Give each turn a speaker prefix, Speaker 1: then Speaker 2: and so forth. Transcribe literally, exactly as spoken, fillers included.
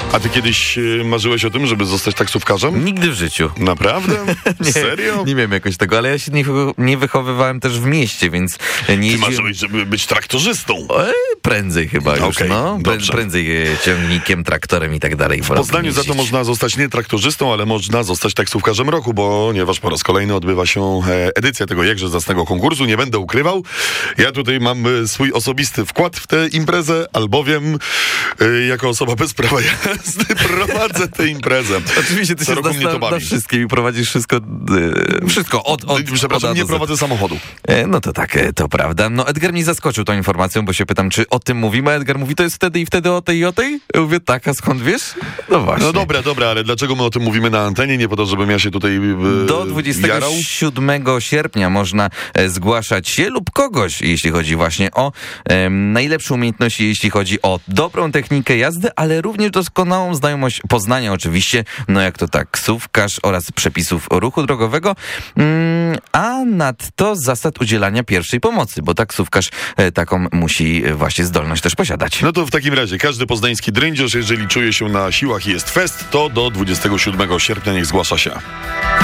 Speaker 1: A ty kiedyś y, marzyłeś o tym, żeby zostać taksówkarzem?
Speaker 2: Nigdy w życiu.
Speaker 1: Naprawdę?
Speaker 2: Nie,
Speaker 1: Serio?
Speaker 2: Nie miałem jakoś tego, ale ja się nie, nie wychowywałem też w mieście, więc nie
Speaker 1: Ty
Speaker 2: jeździłem...
Speaker 1: marzyłeś, żeby być traktorzystą.
Speaker 2: E, Prędzej chyba już,
Speaker 1: Okej,
Speaker 2: no. Prę,
Speaker 1: dobrze.
Speaker 2: prędzej e, ciągnikiem, traktorem i tak dalej.
Speaker 1: W Poznaniu za to można zostać nie traktorzystą, ale można zostać taksówkarzem roku, ponieważ po raz kolejny odbywa się e, edycja tego jakże zacnego konkursu. Nie będę ukrywał. Ja tutaj mam e, swój osobisty wkład w tę imprezę, albowiem e, jako osoba bez prawa jazdy prowadzę tę imprezę.
Speaker 2: Oczywiście ty
Speaker 1: Co
Speaker 2: się
Speaker 1: roku
Speaker 2: znasz
Speaker 1: mnie to
Speaker 2: na,
Speaker 1: bawi.
Speaker 2: na wszystkim i prowadzisz wszystko, e, wszystko od, od,
Speaker 1: Przepraszam,
Speaker 2: od
Speaker 1: nie
Speaker 2: A do Z.
Speaker 1: prowadzę samochodu.
Speaker 2: E, No to tak, e, to prawda. No Edgar mnie zaskoczył tą informacją, bo się pytam, czy o tym mówimy. Edgar mówi, to jest wtedy i wtedy o tej i o tej? Ja mówię, tak, a skąd wiesz? No właśnie.
Speaker 1: No dobra, dobra, ale dlaczego my o tym mówimy na antenie? Nie po to, żebym ja się tutaj e,
Speaker 2: Do dwudziestego
Speaker 1: jarał?
Speaker 2: siódmego sierpnia można e, zgłaszać się lub kogoś, jeśli chodzi właśnie o e, najlepsze umiejętności, jeśli chodzi o dobrą technikę jazdy, ale również doskonałą znajomość Poznania oczywiście, no jak to taksówkarz oraz przepisów ruchu drogowego, mm, a nadto zasad udzielania pierwszej pomocy, bo taksówkarz e, taką musi e, właśnie zdolność też posiadać.
Speaker 1: No to w takim razie każdy poznański drędziarz, jeżeli czuje się na siłach i jest fest, to do dwudziestego siódmego sierpnia niech zgłasza się.